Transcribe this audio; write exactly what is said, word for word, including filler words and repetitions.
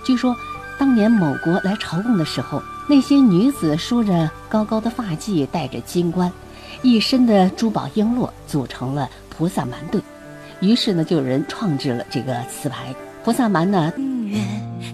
据说当年某国来朝贡的时候，那些女子梳着高高的发髻，戴着金冠，一身的珠宝璎珞，组成了菩萨蛮队。于是呢，就有人创制了这个词牌。菩萨蛮呢，